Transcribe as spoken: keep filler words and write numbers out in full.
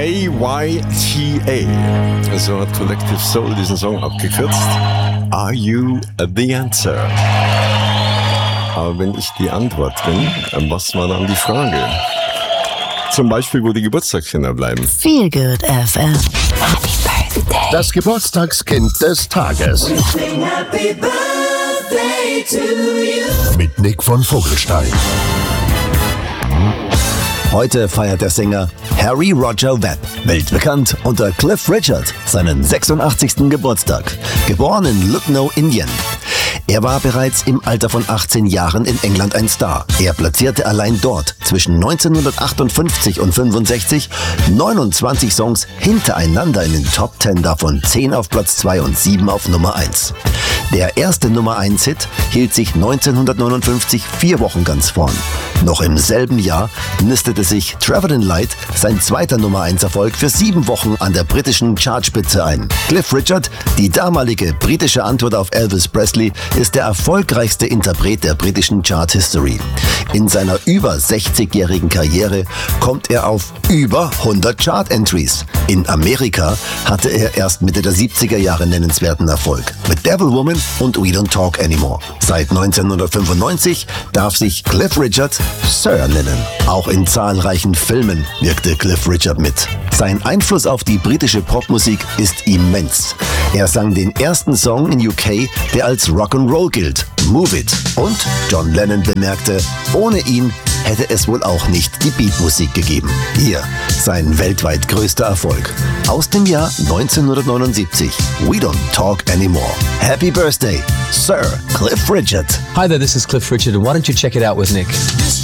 Y T A. So hat Collective Soul diesen Song abgekürzt. Are you the answer? Aber wenn ich die Antwort bin, was war dann die Frage? Zum Beispiel, wo die Geburtstagskinder bleiben. Feel Good F M. Happy Birthday. Das Geburtstagskind des Tages. Happy Birthday to you. Mit Nick von Vogelstein. Heute feiert der Sänger Harry Roger Webb, weltbekannt unter Cliff Richard, seinen sechsundachtzigsten Geburtstag. Geboren in Lucknow, Indien. Er war bereits im Alter von achtzehn Jahren in England ein Star. Er platzierte allein dort zwischen neunzehnhundertachtundfünfzig und fünfundsechzig neunundzwanzig Songs hintereinander in den Top zehn, davon zehn auf Platz zwei und sieben auf Nummer eins. Der erste Nummer eins Hit hielt sich neunzehnhundertneunundfünfzig vier Wochen ganz vorn. Noch im selben Jahr nistete sich Travelin' Light, sein zweiter Nummer eins Erfolg, für sieben Wochen an der britischen Chartspitze ein. Cliff Richard, die damalige britische Antwort auf Elvis Presley, ist der erfolgreichste Interpret der britischen Chart-History. In seiner über sechzigjährigen Karriere kommt er auf über hundert Chart-Entries. In Amerika hatte er erst Mitte der siebziger Jahre nennenswerten Erfolg mit Devil Woman und We Don't Talk Anymore. Seit neunzehnhundertfünfundneunzig darf sich Cliff Richard Sir nennen. Auch in zahlreichen Filmen wirkte Cliff Richard mit. Sein Einfluss auf die britische Popmusik ist immens. Er sang den ersten Song in U K, der als Rock'n'Roll gilt, Move It. Und John Lennon bemerkte, ohne ihn hätte es wohl auch nicht die Beatmusik gegeben. Hier sein weltweit größter Erfolg. Aus dem Jahr neunzehnhundertneunundsiebzig. We Don't Talk Anymore. Happy Birthday, Sir Cliff Richard. Hi there, this is Cliff Richard, and why don't you check it out with Nick?